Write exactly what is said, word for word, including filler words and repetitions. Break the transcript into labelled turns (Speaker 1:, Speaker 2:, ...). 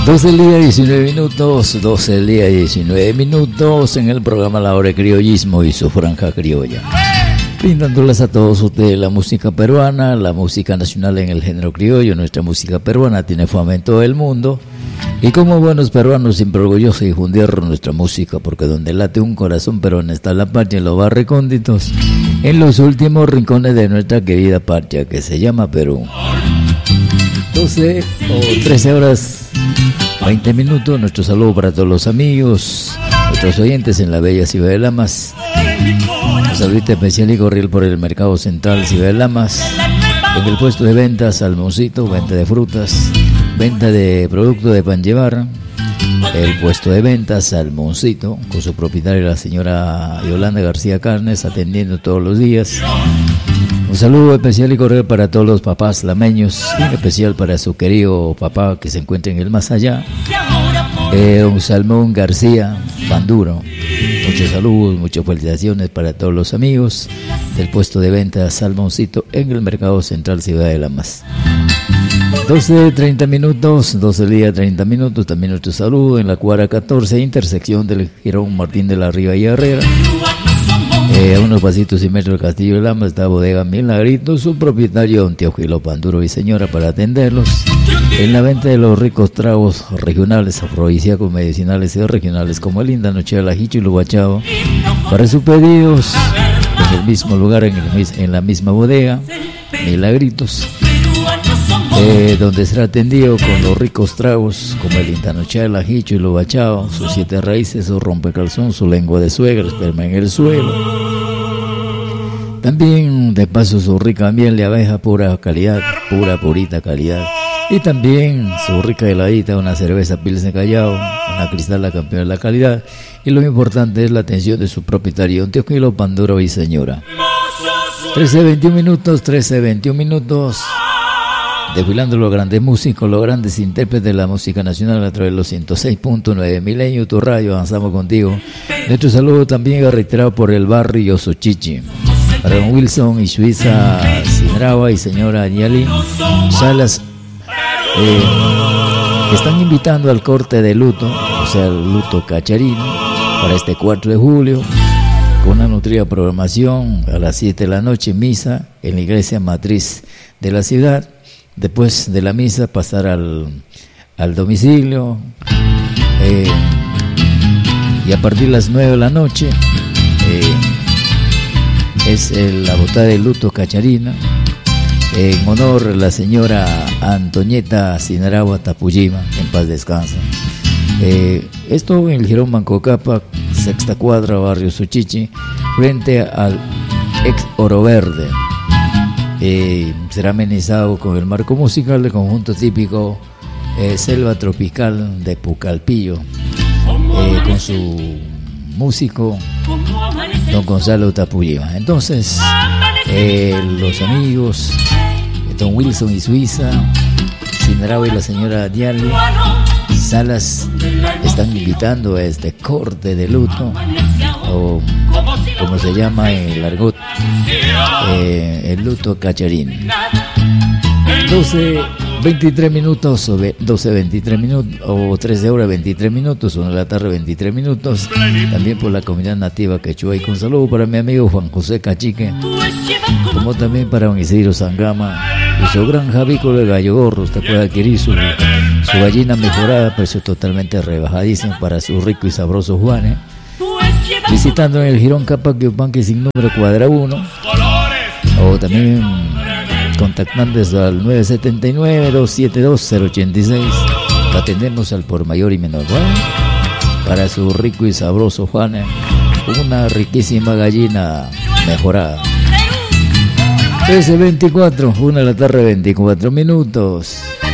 Speaker 1: doce del día, diecinueve minutos, doce del día, diecinueve minutos en el programa La Hora de Criollismo y su franja criolla. Brindándoles a todos ustedes la música peruana, la música nacional en el género criollo. Nuestra música peruana tiene fama en todo el mundo. Y como buenos peruanos, siempre orgullosos de difundir nuestra música, porque donde late un corazón peruano está la patria en los más recónditos, en los últimos rincones de nuestra querida patria que se llama Perú. doce o trece horas, veinte minutos. Nuestro saludo para todos los amigos, nuestros oyentes en la bella Ciudad de Lamas. Un saludito especial y cordial por el Mercado Central Ciudad de Lamas, en el puesto de ventas Salmoncito, venta de frutas, venta de productos de pan llevar. El puesto de ventas Salmoncito, con su propietaria la señora Yolanda García Carnes, atendiendo todos los días. Un saludo especial y cordial para todos los papás lameños, y en especial para su querido papá que se encuentra en el más allá, eh, un Salmón García Panduro. Muchos saludos, muchas felicitaciones para todos los amigos del puesto de venta Salmoncito en el Mercado Central Ciudad de Lamas. doce, treinta minutos, doce del día, treinta minutos. También nuestro saludo en la cuadra catorce, intersección del Girón Martín de la Riva y Herrera. Eh, a unos pasitos y metros del Castillo de Lamas está Bodega Milagritos, su propietario don Teófilo Panduro y señora, para atenderlos en la venta de los ricos tragos regionales, afrodisíacos, medicinales y regionales como el Linda Noche del Ajicho y Lubachao. Para sus pedidos en el mismo lugar, en, el, en la misma bodega Milagritos, eh, donde será atendido con los ricos tragos como el Linda Noche del Ajicho y Lubachao, sus siete raíces, su rompecalzón, su lengua de suegra, esperma en el suelo. También de paso su rica miel de abeja, pura calidad, pura purita calidad. Y también su rica heladita, una cerveza Pilsen Callao, una Cristal la campeona de la calidad. Y lo importante es la atención de su propietario, don Teófilo Panduro y señora. trece, veintiún minutos, trece, veintiún minutos. Desfilando los grandes músicos, los grandes intérpretes de la música nacional a través de los ciento seis punto nueve Milenio, tu radio, avanzamos contigo. Nuestro saludo también reiterado por el barrio Sochichi. Para don Wilson y Suiza Sinraba y señora Yali Salas, eh, que están invitando al corte de luto, o sea, el luto cacharino, para este cuatro de julio, con una nutrida programación a las siete de la noche, misa en la iglesia matriz de la ciudad. Después de la misa pasar al, al domicilio, eh, y a partir de las nueve de la noche eh, es el, la botada de luto cacharina en honor a la señora Antonieta Sinaragua Tapujima, en paz descansa. Eh, esto en el Girón Mancocapa, sexta cuadra, barrio Sochichi, frente al ex Oro Verde. Eh, será amenizado con el marco musical del conjunto típico eh, Selva Tropical de Pucalpillo, eh, con su músico don Gonzalo Tapujima. Entonces eh, los amigos don Wilson y Suiza Sinaragua y la señora Diali Salas están invitando a este corte de luto, o como se llama en el argot, eh, el luto cacharín. doce, veintitrés minutos, o doce, veintitrés minutos, o trece horas, veintitrés minutos, una de la tarde, veintitrés minutos. También por la comunidad nativa quechua, y con saludo para mi amigo Juan José Cachique, como también para don Isidro Sangama y su granja avícola de Gallo Gorro. Usted puede adquirir su, su gallina mejorada, precio totalmente rebajadísimo para su rico y sabroso Juanes, visitando en el Girón Capaquiupanque sin número cuadra uno, o también contactando al nueve siete nueve, dos siete dos, cero ocho seis. Atendemos al por mayor y menor, ¿vale? Para su rico y sabroso Juanes, una riquísima gallina mejorada. trece veinticuatro, una de la tarde, veinticuatro minutos.